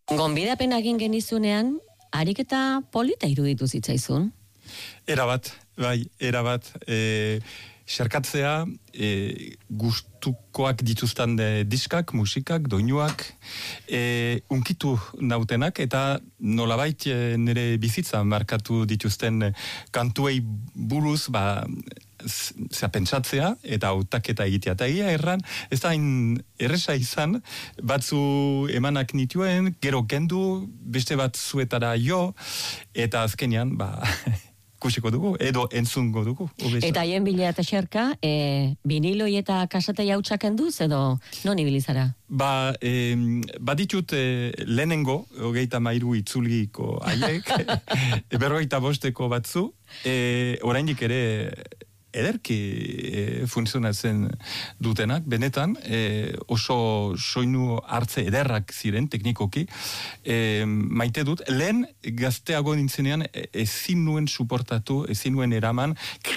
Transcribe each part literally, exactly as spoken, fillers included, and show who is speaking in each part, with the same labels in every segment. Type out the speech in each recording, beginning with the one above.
Speaker 1: Gonbidapen egin genizunean, ariketa polita iruditu zitzaizun?
Speaker 2: Erabat, bai, erabat. E, xerkatzea, e, gustukoak dituzten de diskak, musikak, doinuak, e, unkitu nautenak, eta nolabait e, nire bizitza markatu dituzten kantuei buruz, ba, zera pentsatzea, eta hautaketa egitea. Eta egia erran, ez da hain erresa izan, batzu emanak nituen, gero kendu, beste batzuetara jo, eta azkenean, ba, kusiko dugu, edo entzungo dugu. Obesa.
Speaker 1: Eta haien bila eta xerka, e, viniloi eta kasatei hautsak enduz, edo non ibilizara?
Speaker 2: Ba, e, baditut e, lehenengo, hogeita mairu itzuliko haiek, berrogeita bosteko batzu, e, oraindik ere ederki e, funtzionatzen dutenak, benetan, e, oso soinu hartze ederrak ziren, teknikoki, e, maite dut, lehen gazteago nintzenean ezin nuen suportatu, ezin nuen eraman,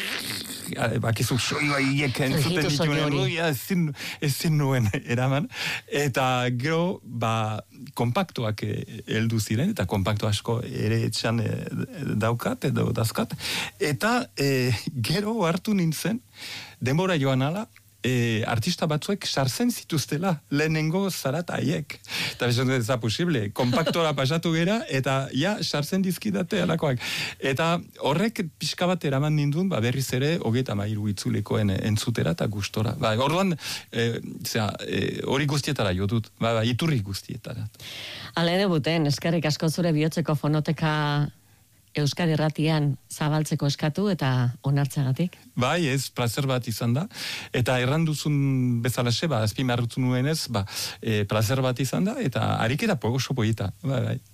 Speaker 2: bakizu soinua hiek entzuten dituen, ezin, ezin nuen eraman, eta gero, ba, kompaktuak heldu ziren, eta kompaktu asko ere etxan e, daukat, edo dazkat, eta e, gero hartu nintzen, denbora joan ala, e, artista batzuek sartzen zituztela, lehenengo zarat haiek. Eta besan ez da posible, kompaktora pasatu gera, eta ja, sartzen dizkidate alakoak. Eta horrek pixka bat eraman nindun, ba, berriz ere, hogeita mairu itzulekoen entzutera eta gustora. Ba, orduan, e, zera, e, hori guztietara jo dut, ba, ba, iturri guztietara.
Speaker 1: Hala ere buten, eskerrik asko zure bihotzeko fonoteka Euskadi Irratian zabaltzeko eskatu eta onartzagatik.
Speaker 2: Bai, ez, plazer bat izan da. Eta erranduzun bezalaxe, ba, azpimarrutu nuenez, ba, e, plazer bat izan da, eta ariketa oso polita. Bai, bai.